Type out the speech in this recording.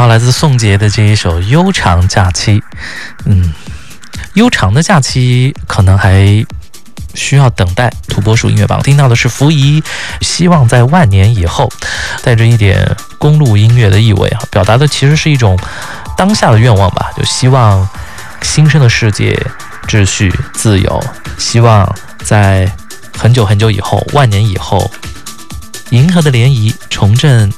到来自宋杰的这一首《悠长假期》。悠长的假期可能还需要等待土拨鼠音乐榜。听到的是福仪，希望在万年以后，带着一点公路音乐的意味啊，表达的其实是一种当下的愿望吧，就希望新生的世界秩序自由，希望在很久很久以后，万年以后，银河的涟漪重振